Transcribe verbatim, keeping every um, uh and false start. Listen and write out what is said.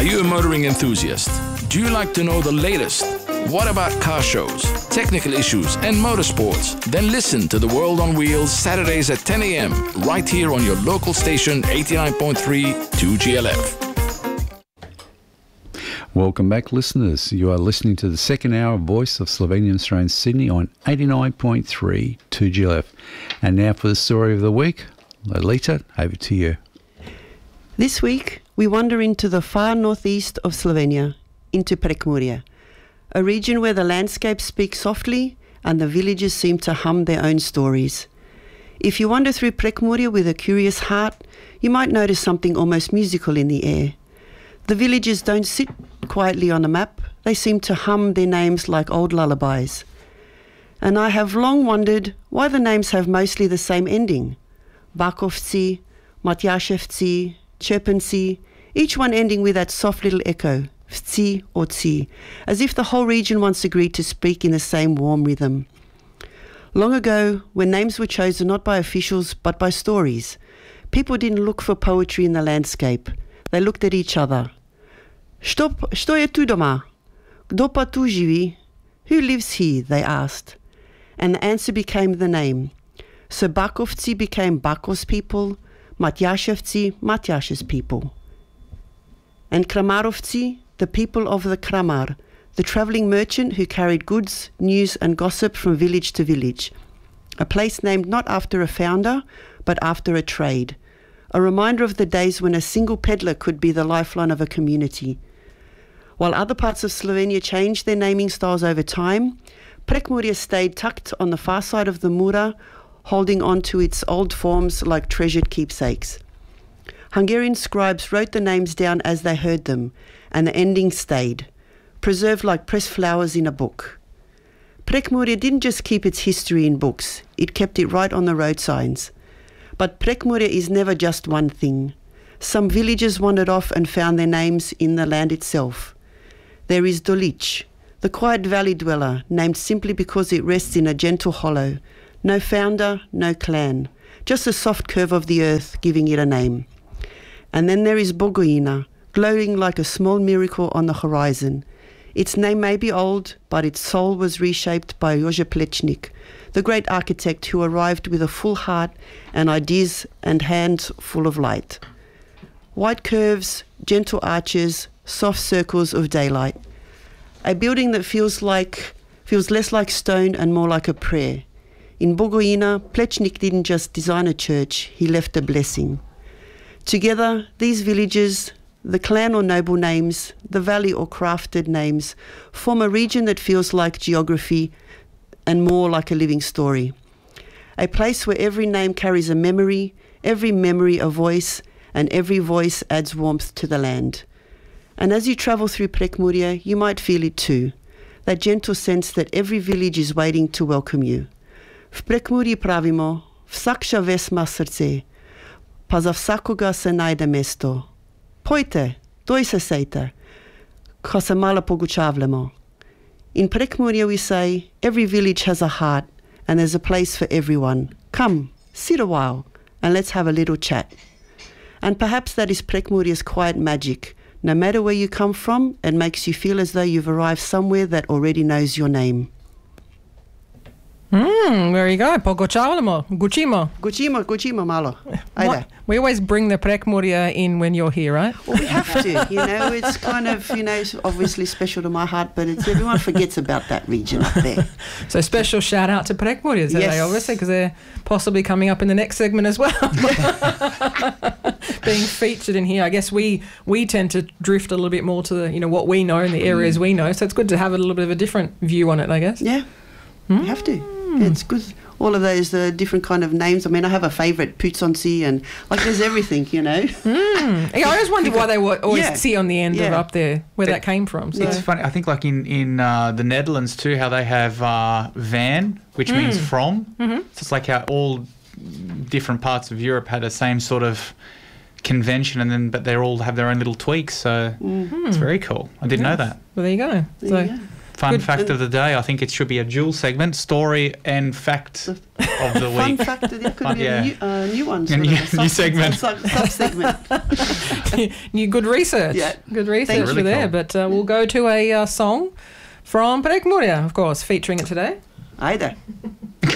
Are you a motoring enthusiast? Do you like to know the latest? What about car shows, technical issues, and motorsports? Then listen to The World on Wheels Saturdays at ten a.m. right here on your local station eighty-nine point three two G L F. Welcome back, listeners. You are listening to the second hour of Voice of Slovenian Australian Sydney on eighty-nine point three two G L F. And now for the story of the week. Lolita, over to you. This week, we wander into the far northeast of Slovenia, into Prekmurje, a region where the landscape speaks softly and the villages seem to hum their own stories. If you wander through Prekmurje with a curious heart, you might notice something almost musical in the air. The villages don't sit quietly on a map, they seem to hum their names like old lullabies. And I have long wondered why the names have mostly the same ending. Bakovci, Matjashevci, Čerpenci, each one ending with that soft little echo, vci or ci, as if the whole region once agreed to speak in the same warm rhythm. Long ago, when names were chosen not by officials but by stories, people didn't look for poetry in the landscape. They looked at each other. Što, što je tu doma? Kdo pa tu živi? Who lives here? They asked. And the answer became the name. So Bakovci became Bakos people, Matjashevci, Matjash's people. And Kramarovci, the people of the Kramar, the travelling merchant who carried goods, news and gossip from village to village. A place named not after a founder, but after a trade. A reminder of the days when a single peddler could be the lifeline of a community. While other parts of Slovenia changed their naming styles over time, Prekmurje stayed tucked on the far side of the Mura, holding on to its old forms like treasured keepsakes. Hungarian scribes wrote the names down as they heard them, and the ending stayed, preserved like pressed flowers in a book. Prekmurje didn't just keep its history in books, it kept it right on the road signs. But Prekmurje is never just one thing. Some villages wandered off and found their names in the land itself. There is Dolic, the quiet valley dweller, named simply because it rests in a gentle hollow. No founder, no clan, just a soft curve of the earth giving it a name. And then there is Bogojina, glowing like a small miracle on the horizon. Its name may be old, but its soul was reshaped by Jože Plečnik, the great architect who arrived with a full heart and ideas and hands full of light. White curves, gentle arches, soft circles of daylight. A building that feels like feels less like stone and more like a prayer. In Bogojina, Plečnik didn't just design a church, he left a blessing. Together, these villages, the clan or noble names, the valley or crafted names, form a region that feels like geography and more like a living story. A place where every name carries a memory, every memory a voice, and every voice adds warmth to the land. And as you travel through Prekmurje, you might feel it too, that gentle sense that every village is waiting to welcome you. V Prekmurji pravimo, vsakša ves ma srce, pa za vsakoga se najde mesto. Pojte, doj se sejte, ko se malo pogučavljamo. In Prekmurje we say, every village has a heart and there's a place for everyone. Come, sit a while and let's have a little chat. And perhaps that is Prekmurje's quiet magic. No matter where you come from, it makes you feel as though you've arrived somewhere that already knows your name. Mm, there you go. Pogočavljamo, gučimo. Gučimo, gučimo malo. Ajde. We always bring the Prekmurje in when you're here, right? Well, we have to, you know. It's kind of, you know, it's obviously special to my heart, but it's everyone forgets about that region up there. So special shout out to Prekmurje today, yes. Obviously, because they're possibly coming up in the next segment as well. Being featured in here. I guess we we tend to drift a little bit more to the, you know, what we know and the areas mm. we know. So it's good to have a little bit of a different view on it, I guess. Yeah, mm. you have to. Yeah, it's good. All of those uh, different kind of names. I mean, I have a favourite, Putsonsi, and like there's everything, you know. Mm. Yeah, I always wondered why they were always yeah. C on the end yeah. of up there, where it, that came from. So. It's funny. I think like in, in uh, the Netherlands too, how they have uh, van, which mm. means from. Mm-hmm. So it's like how all different parts of Europe had the same sort of convention, and then but they all have their own little tweaks. So mm-hmm. it's very cool. I didn't yes. know that. Well, there you go. There so you go. Fun Good. fact of the day, I think it should be a dual segment, story and fact of the Fun week. fact that it could Fun- be yeah. a new, uh, new one. A sort new- of a new segment. Sub, sub segment. You good research. Yeah. Good research Really for there. cool. But uh, we'll go to a uh, song from Parekh Muria, of course, featuring it today. Either.